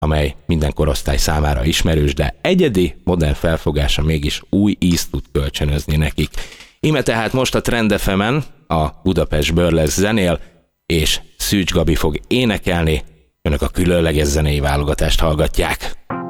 amely minden korosztály számára ismerős, de egyedi, modern felfogása mégis új ízt tud kölcsönözni nekik. Íme tehát most a Trend FM-en a Budapest Burlesque zenél, és Szűcs Gabi fog énekelni, önök a különleges zenei válogatást hallgatják.